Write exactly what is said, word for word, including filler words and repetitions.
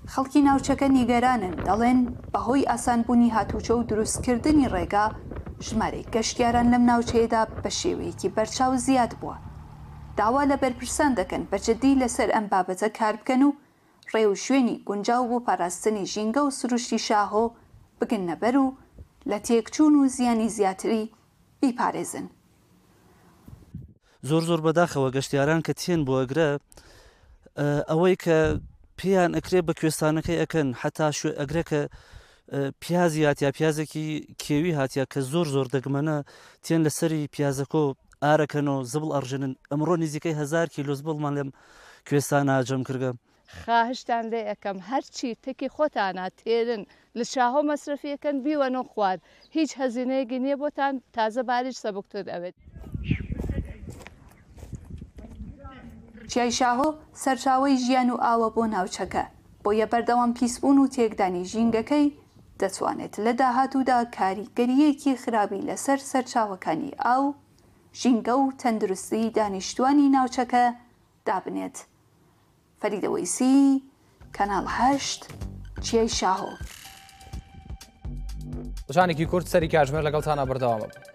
خەڵکی ناوچەکە نیگەرانن، دەڵێن بەهۆی ئاسانبوونی هاتوچۆ و دروستکردنی ڕێگا ژمارەی گەشتیاران لەم ناوچەیەدا بە شێوەیەکی بەرچاو زیاد بووە. داوا لە بەرپرسان دەکەن بەجددی لەسەر ئەم بابەتە کار بکەن و ڕێ و شوێنی گونجاو بۆ پاراستنی ژینگە و سروشتی شاهۆ بگنە بەر و لە تێکچوون و زیانی زیاتری بیپارێزن. زۆر زۆر بەداخەوە گەشتیاران کە تێن بۆ ئەگرە ئەوەی کە پێیان ئەکرێ بە کوێستانەکەی ئەکەن حتا ئەگرە کە پیازی هاتیا پیازێکی کێوی هاتیا کە زۆر زۆر دەگمەنە تێن لەسەری پیازەکۆ ئارەکەنەوە زبڵ ئەڕژنن. ئەمڕۆ نزیکەی هەزار کیلۆ زبڵمان لەم کوێستانە جەم کردە. خواهشتان لێ ئەەکەم هەرچی تێکی خۆتانە تێرن لە شاهۆ مەسرفیەکەن بیوەنە خوارد، هیچ هەزینەیەکی نییە بۆتان، تازە باریش سەبکتر ئەوێت. چیای شاهۆ سەرچاوەی ژیان و ئاوە بۆ ناوچەکە، بۆیە بەردەوام پیسبوون و تێکدانی ژینگەکەی دەتوانێت لە داهاتوودا کاریگەریەکی خراپی لەسەر سەرچاوەکانی ئاو، ژینگە و تەندروستی دانیشتوانی ناوچەکە دابنێت. فەریدە وەیسی، کەناڵ هەشت، چیای شاهۆ. ژانێکی کورت سەری کاتژمێر لەگەڵتانە بەردەوامە.